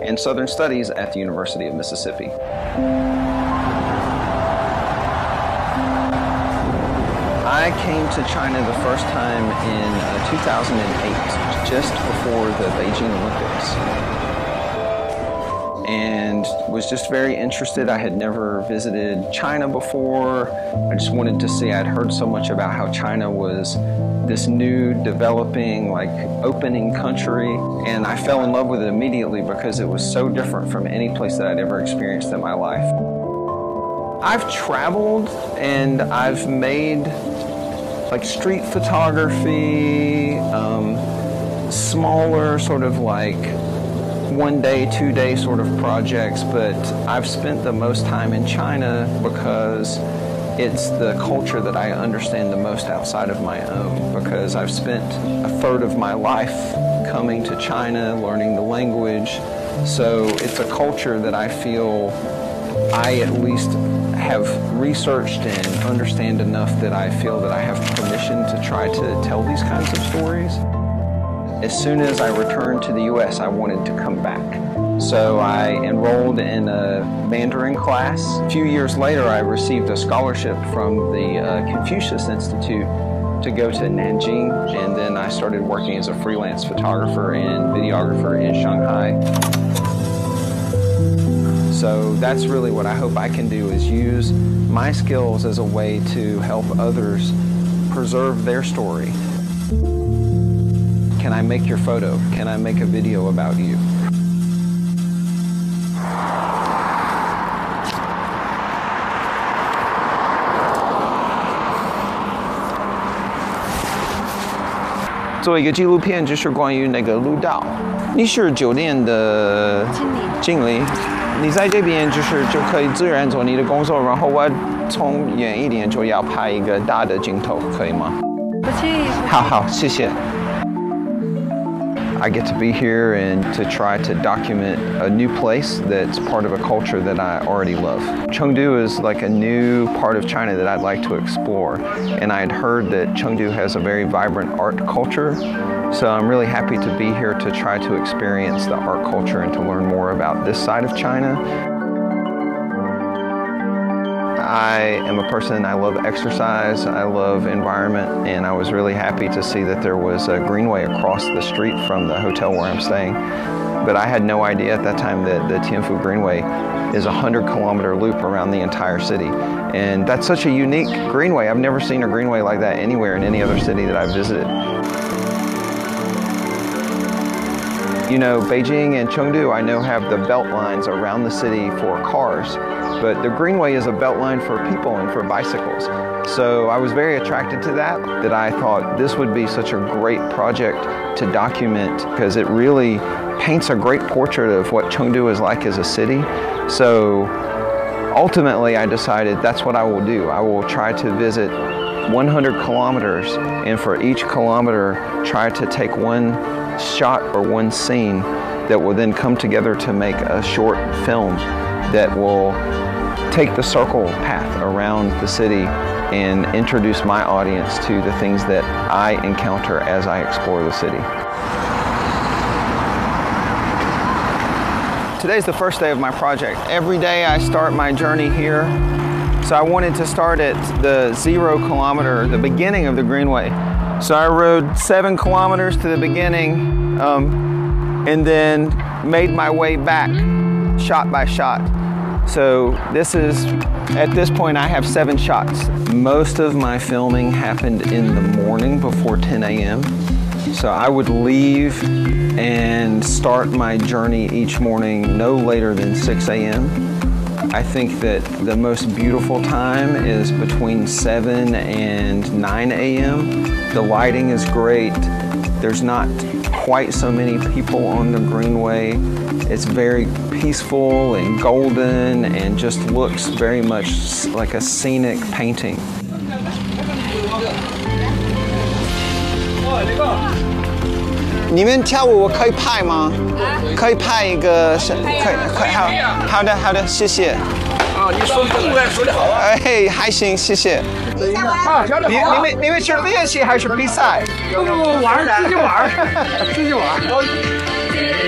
and Southern Studies at the University of Mississippi. I came to China the first time in 2008, just before the Beijing Olympics, and was just very interested. I had never visited China before. I just wanted to see. I'd heard so much about how China was this new, developing, like opening country, and I fell in love with it immediately because it was so different from any place that I'd ever experienced in my life. I've traveled and I've made like street photography, smaller sort of like 1 day, 2 day sort of projects, but I've spent the most time in China because it's the culture that I understand the most outside of my own, because I've spent a third of my life coming to China, learning the language. So it's a culture that I feel I at least have researched and understand enough that I feel that I have permission to try to tell these kinds of stories. As soon as I returned to the US, I wanted to come back. So I enrolled in a Mandarin class. A few years later, I received a scholarship from the Confucius Institute to go to Nanjing, and then I started working as a freelance photographer and videographer in Shanghai. So that's really what I hope I can do, is use my skills as a way to help others preserve their story. Can I make your photo? Can I make a video about you?做一个纪录片，就是关于那个鹿岛。你是酒店的经理，你在这边就可以自然做你的工作，然后我从远一点就要拍一个大的镜头，可以吗？好好，谢谢。I get to be here and to try to document a new place that's part of a culture that I already love. Chengdu is like a new part of China that I'd like to explore, and I had heard that Chengdu has a very vibrant art culture, so I'm really happy to be here to try to experience the art culture and to learn more about this side of China. I am a person, I love exercise, I love environment, and I was really happy to see that there was a greenway across the street from the hotel where I'm staying. But I had no idea at that time that the Tianfu Greenway is a 100-kilometer loop around the entire city. And that's such a unique greenway. I've never seen a greenway like that anywhere in any other city that I've visited. You know, Beijing and Chengdu, I know, have the belt lines around the city for cars, but the Greenway is a belt line for people and for bicycles. So I was very attracted to that I thought this would be such a great project to document, because it really paints a great portrait of what Chengdu is like as a city. So ultimately, I decided that's what I will do. I will try to visit 100 kilometers, and for each kilometer, try to take one shot or one scene that will then come together to make a short film that will take the circle path around the city and introduce my audience to the things that I encounter as I explore the city. Today's the first day of my project. Every day I start my journey here. So I wanted to start at the 0 kilometer, the beginning of the Greenway. So I rode 7 kilometers to the beginning and then made my way back shot by shot. So at this point I have 7 shots. Most of my filming happened in the morning before 10 a.m. So I would leave and start my journey each morning no later than 6 a.m. I think that the most beautiful time is between 7 and 9 a.m. The lighting is great. There's not quite so many people on the Greenway. It's very peaceful and golden and just looks very much like a scenic painting. You们跳舞我可以拍吗？可以拍一个，好的，谢谢。啊，你说中文说得好啊。哎，还行，谢谢。啊，你们是练习还是比赛？不玩的，自己玩。